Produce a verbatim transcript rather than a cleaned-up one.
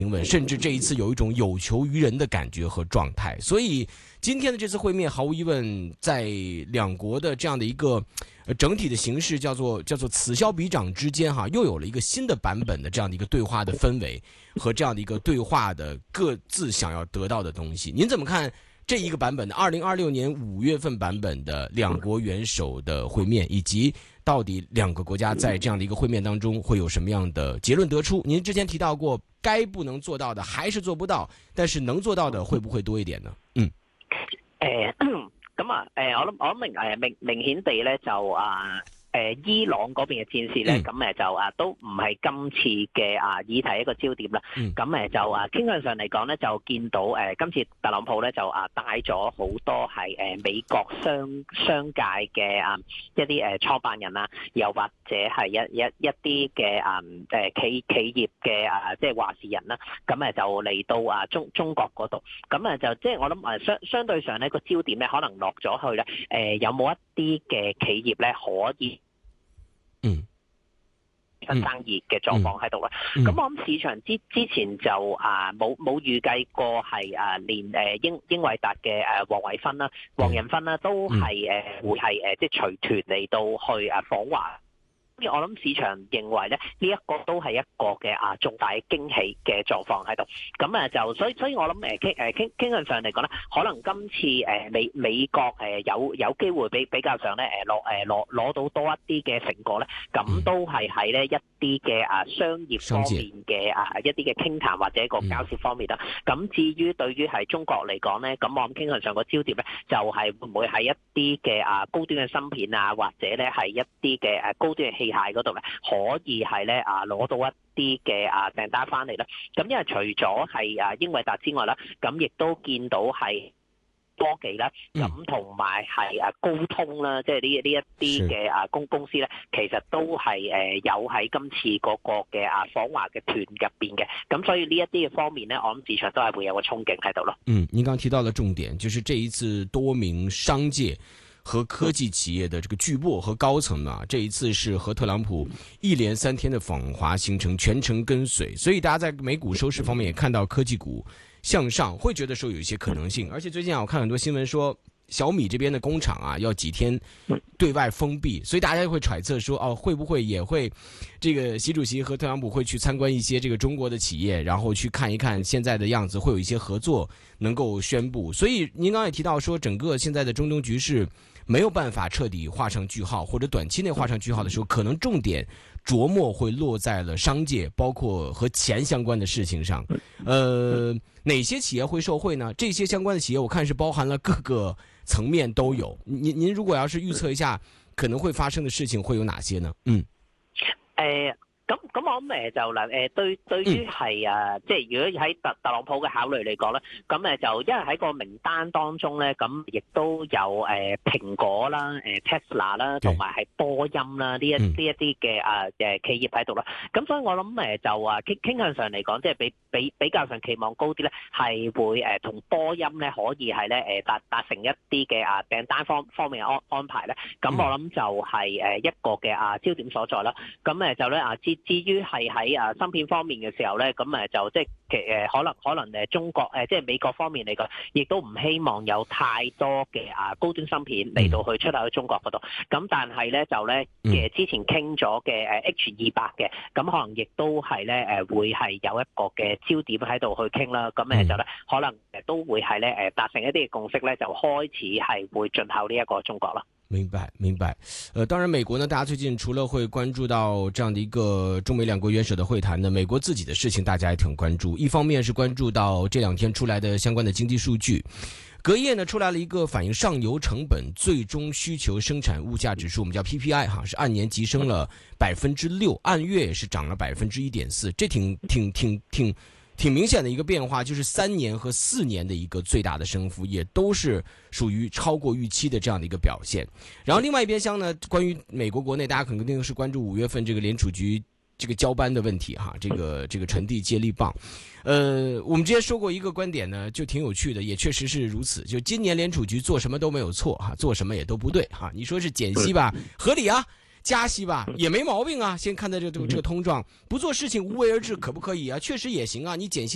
平稳，甚至这一次有一种有求于人的感觉和状态。所以今天的这次会面，毫无疑问，在两国的这样的一个呃整体的形势叫做叫做此消彼长之间，哈，又有了一个新的版本的这样的一个对话的氛围和这样的一个对话的各自想要得到的东西。您怎么看这一个版本的二零二六年五月份版本的两国元首的会面，以及到底两个国家在这样的一个会面当中会有什么样的结论得出？您之前提到过，该不能做到的还是做不到，但是能做到的會不會多一點呢？嗯， 誒咁啊，誒我諗我諗明誒明明顯地咧就啊。誒伊朗嗰邊嘅戰事咧，咁誒就啊都唔係今次嘅啊議題一個焦點啦。咁誒就啊傾向上嚟講咧，就見到誒今次特朗普咧就啊帶咗好多係誒美國商商界嘅啊一啲誒創辦人啊，又或者係一一一啲嘅啊誒企企業嘅啊即係話事人啦。咁誒就嚟到啊中中國嗰度，咁誒就即係我諗誒相相對上咧個焦點咧可能落咗去咧誒有冇一啲嘅企業咧可以嗯， 新生意嘅狀況喺度啦。咁、嗯、我諗市場之之前就啊冇冇預計過係啊連誒英英偉達嘅誒王偉芬啦、黃仁勳啦都係誒、嗯、會係誒即係隨團嚟到去誒訪華。我諗市場認為咧，呢、這、一個都係一個嘅啊重大驚喜嘅狀況喺度。咁啊就所以所以我諗誒傾誒傾傾向上嚟講咧，可能今次誒美美國誒有有機會比比較上咧誒攞誒攞攞到多一啲嘅成果咧，咁都係喺咧一啲嘅啊商業方面嘅啊一啲嘅傾談或者個交涉方面啦。咁至於對於係中國嚟講咧，咁我諗傾向上個焦點咧就係會唔會係一啲嘅啊高端嘅芯片啊，或者咧係一啲嘅誒高端嘅器械嗰度咧，可以係咧啊攞到一啲嘅啊訂單翻嚟啦。咁因為除咗係啊英偉達之外啦，咁亦都見到係科技啦，咁同埋係啊高通啦，即係呢呢一啲嘅啊公公司咧，其實都係誒有喺今次嗰個嘅啊訪華嘅團入邊嘅。咁所以呢一啲嘅方面咧，我諗市場都係會有個憧憬喺度咯。 嗯，您剛提到的重點就是這一次多名商界和科技企業的這個巨擘和高層啊，這一次是和特朗普一連三天的訪華行程全程跟隨，所以大家在美股收市方面也看到科技股向上，會覺得說有一些可能性。而且最近啊，我看很多新聞說小米這邊的工廠啊要幾天對外封閉，所以大家會揣測說哦，會不會也會這個習主席和特朗普會去參觀一些這個中國的企業，然後去看一看現在的樣子，會有一些合作能夠宣布。所以您剛才也提到說，整個現在的中東局勢沒有辦法徹底畫上句號，或者短期內畫上句號的時候，可能重點琢磨會落在了商界，包括和錢相關的事情上。呃，哪些企業會受惠呢？這些相關的企業，我看是包含了各個層面都有。您您如果要是預測一下可能會發生的事情，會有哪些呢？嗯， 誒。咁咁我諗誒就嗱誒對對於係啊，即係如果喺特特朗普嘅考慮嚟講咧，咁誒就因為喺個名單當中咧，咁亦都有誒蘋果啦、誒 Tesla 啦，同埋係波音啦呢一呢一啲嘅啊誒企業喺度啦。咁所以我諗誒就話傾傾向上嚟講，即係比比比較上期望高啲咧，係會誒同波音咧可以係咧誒達達成一啲嘅啊訂單方方面嘅安安排咧。咁我諗就係誒一個嘅啊焦點所在啦。咁誒就咧啊之至於係喺啊芯片方面嘅時候咧，咁誒就即係其誒可能可能誒中國誒即係美國方面嚟講，亦都唔希望有太多嘅啊高端芯片嚟到去出口去中國嗰度。咁但係咧就咧嘅之前傾咗嘅誒 H 二百嘅，咁可能亦都係咧誒會係有一個嘅焦點喺度去傾啦。咁誒就咧可能誒都會係咧誒達成一啲嘅共識咧，就開始係會進口呢一個中國啦。 明白，明白。呃，當然，美國呢，大家最近除了會關注到這樣的一個中美兩國元首的會談呢，美國自己的事情大家也挺關注。一方面是關注到這兩天出來的相關的經濟數據，隔夜呢出來了一個反映上游成本最終需求生產物價指數，我們叫 P P I 哈，是按年急升了百分之六，按月也是漲了百分之一點四，這挺挺挺挺。挺明顯的一個變化，就是三年和四年的一個最大的升幅，也都是屬於超過預期的這樣的一個表現。然後另外一邊廂呢，關於美國國內，大家肯定是關注五月份這個聯儲局這個交班的問題哈，這個這個傳遞接力棒。呃，我們之前說過一個觀點呢，就挺有趣的，也確實是如此。就今年聯儲局做什麼都沒有錯哈，做什麼也都不對哈。你說是減息吧，合理啊。加息吧也沒毛病啊，先看到這個這個通脹，不做事情無為而治可不可以啊？確實也行啊，你減息。